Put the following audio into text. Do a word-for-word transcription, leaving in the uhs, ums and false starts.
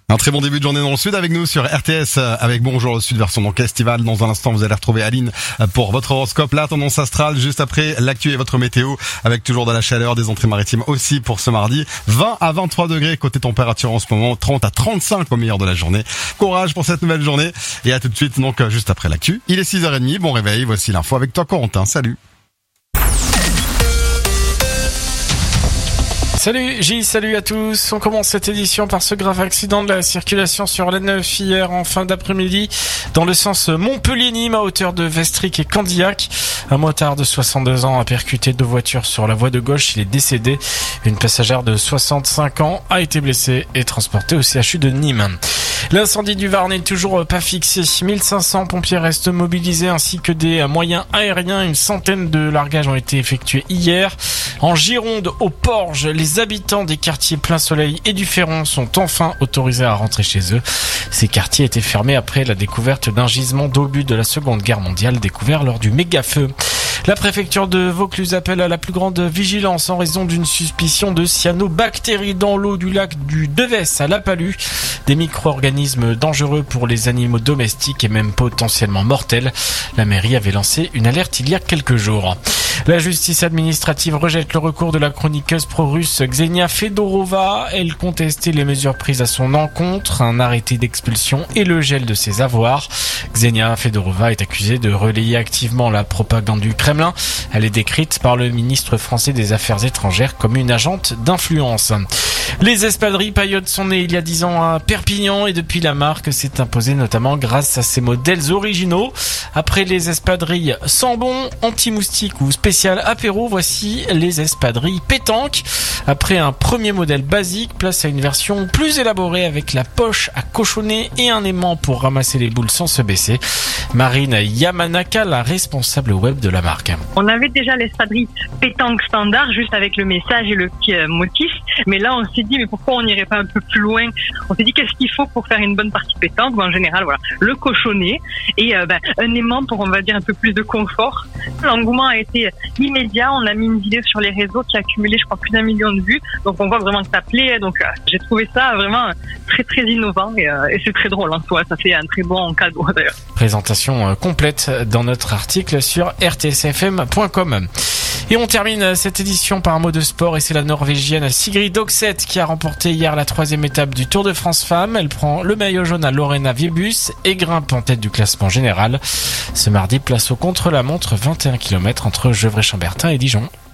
Un très bon début de journée dans le Sud avec nous sur R T S avec Bonjour le Sud version donc estivale. Dans un instant, vous allez retrouver Aline pour votre horoscope. La tendance astrale juste après l'actu et votre météo avec toujours de la chaleur, des entrées maritimes aussi pour ce mardi. vingt à vingt-trois degrés côté température en ce moment, trente à trente-cinq au meilleur de la journée. Courage pour cette nouvelle journée et à tout de suite donc juste après l'actu. Il est six heures trente, bon réveil, voici l'info avec toi Corentin. Salut. Salut Gilles, salut à tous. On commence cette édition par ce grave accident de la circulation sur l'A neuf hier en fin d'après-midi dans le sens Montpellier-Nîmes à hauteur de Vestric et Candiac. Un motard de soixante-deux ans a percuté deux voitures sur la voie de gauche. Il est décédé. Une passagère de soixante-cinq ans a été blessée et transportée au C H U de Nîmes. L'incendie du Var n'est toujours pas fixé. mille cinq cents pompiers restent mobilisés ainsi que des moyens aériens. Une centaine de largages ont été effectués hier. En Gironde, au Porge, les habitants des quartiers Plein Soleil et du Ferron sont enfin autorisés à rentrer chez eux. Ces quartiers étaient fermés après la découverte d'un gisement d'obus de la Seconde Guerre mondiale découvert lors du méga-feu. La préfecture de Vaucluse appelle à la plus grande vigilance en raison d'une suspicion de cyanobactéries dans l'eau du lac du Devès à La Palue. Des micro-organismes dangereux pour les animaux domestiques et même potentiellement mortels. La mairie avait lancé une alerte il y a quelques jours. La justice administrative rejette le recours de la chroniqueuse pro-russe Ksenia Fedorova. Elle contestait les mesures prises à son encontre, un arrêté d'expulsion et le gel de ses avoirs. Ksenia Fedorova est accusée de relayer activement la propagande du Kremlin. Elle est décrite par le ministre français des Affaires étrangères comme une agente d'influence. Les espadrilles Paillotte sont nées il y a dix ans à Perpignan et depuis la marque s'est imposée notamment grâce à ses modèles originaux. Après les espadrilles Sambon, anti-moustique ou spécial apéro, voici les espadrilles pétanque. Après un premier modèle basique, place à une version plus élaborée avec la poche à cochonner et un aimant pour ramasser les boules sans se baisser. Marine Yamanaka, la responsable web de la marque. On avait déjà l'espadrille pétanque standard juste avec le message et le petit euh, motif, mais là on s'est dit mais pourquoi on n'irait pas un peu plus loin? On s'est dit qu'est-ce qu'il faut pour faire une bonne partie pétanque? Bon, en général voilà, le cochonnet et euh, ben, un aimant pour on va dire un peu plus de confort. L'engouement a été immédiat, on a mis une vidéo sur les réseaux qui a accumulé je crois plus d'un million de vues, donc on voit vraiment que ça plaît, donc euh, j'ai trouvé ça vraiment très très innovant et, euh, et c'est très drôle en soi, ça fait un très bon cadeau d'ailleurs. Présentation complète dans notre article sur r t s f m point com. Et on termine cette édition par un mot de sport et c'est la Norvégienne Sigrid Oxeth qui a remporté hier la troisième étape du Tour de France Femmes. Elle prend le maillot jaune à Lorena Wiebus et grimpe en tête du classement général. Ce mardi, place au contre-la-montre vingt et un kilomètres entre Gevrey-Chambertin et Dijon.